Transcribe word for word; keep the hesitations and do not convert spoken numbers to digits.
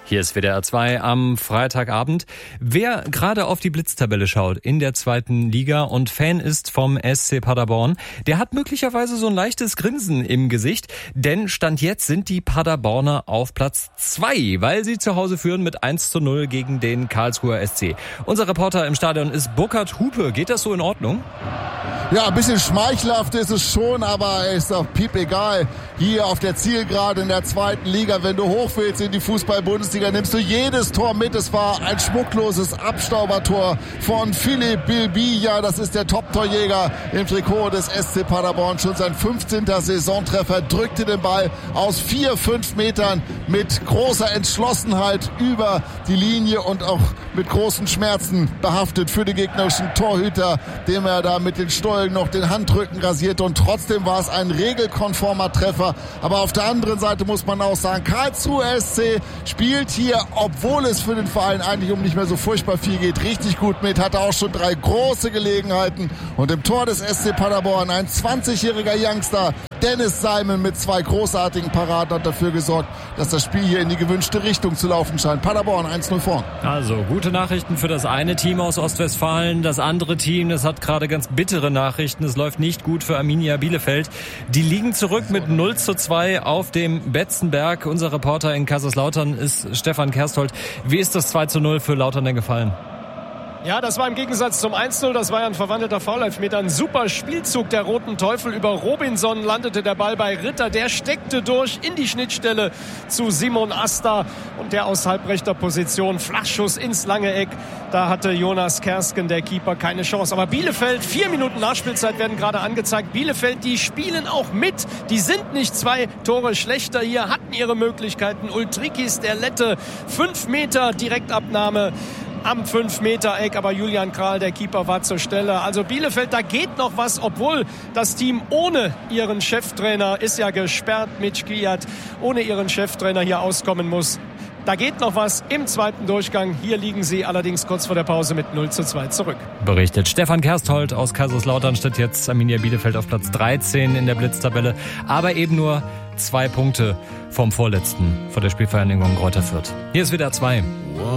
Hier ist W D R zwei am Freitagabend. Wer gerade auf die Blitztabelle schaut in der zweiten Liga und Fan ist vom S C Paderborn, der hat möglicherweise so ein leichtes Grinsen im Gesicht, denn Stand jetzt sind die Paderborner auf Platz zwei, weil sie zu Hause führen mit eins zu null gegen den Karlsruher S C. Unser Reporter im Stadion ist Burkhard Hupe. Geht das so in Ordnung? Ja, ein bisschen schmeichelhaft ist es schon, aber ist doch piep egal. Hier auf der Zielgerade in der zweiten Liga, wenn du hoch willst in die Fußball-Bundesliga, nimmst du jedes Tor mit. Es war ein schmuckloses Abstaubertor von Philipp Bilbilla. Das ist der Top-Torjäger im Trikot des S C Paderborn. Schon sein fünfzehnter Saisontreffer, drückte den Ball aus vier, fünf Metern mit großer Entschlossenheit über die Linie und auch mit großen Schmerzen behaftet für den gegnerischen Torhüter, dem er da mit den Stollen noch den Handrücken rasiert, und trotzdem war es ein regelkonformer Treffer. Aber auf der anderen Seite muss man auch sagen, Karlsruhe S C spielt hier, obwohl es für den Verein eigentlich um nicht mehr so furchtbar viel geht, richtig gut mit, hatte auch schon drei große Gelegenheiten, und im Tor des S C Paderborn ein zwanzigjähriger Youngster, Dennis Simon, mit zwei großartigen Paraden hat dafür gesorgt, dass das Spiel hier in die gewünschte Richtung zu laufen scheint. Paderborn eins null vorn. Also gute Nachrichten für das eine Team aus Ostwestfalen. Das andere Team, das hat gerade ganz bittere Nachrichten. Es läuft nicht gut für Arminia Bielefeld. Die liegen zurück mit null zu zwei auf dem Betzenberg. Unser Reporter in Kaiserslautern ist Stefan Kersthold. Wie ist das zwei zu null für Lautern denn gefallen? Ja, das war im Gegensatz zum eins null, das war ja ein verwandelter Foul-Elfmeter. Ein super Spielzug der Roten Teufel. Über Robinson landete der Ball bei Ritter. Der steckte durch in die Schnittstelle zu Simon Asta. Und der aus halbrechter Position, Flachschuss ins lange Eck. Da hatte Jonas Kersken, der Keeper, keine Chance. Aber Bielefeld, vier Minuten Nachspielzeit werden gerade angezeigt. Bielefeld, die spielen auch mit. Die sind nicht zwei Tore schlechter hier, hatten ihre Möglichkeiten. Ultrikis, der Lette, fünf Meter Direktabnahme am fünf Meter Eck, aber Julian Kral, der Keeper, war zur Stelle. Also Bielefeld, da geht noch was, obwohl das Team ohne ihren Cheftrainer, ist ja gesperrt, Mitch Kwiat, ohne ihren Cheftrainer hier auskommen muss. Da geht noch was im zweiten Durchgang. Hier liegen sie allerdings kurz vor der Pause mit null zu zwei zurück. Berichtet Stefan Kersthold aus Kaiserslautern. Steht jetzt Arminia Bielefeld auf Platz dreizehn in der Blitztabelle, aber eben nur zwei Punkte vom Vorletzten, vor der Spielvereinigung Greuther Fürth. Hier ist W D R zwei.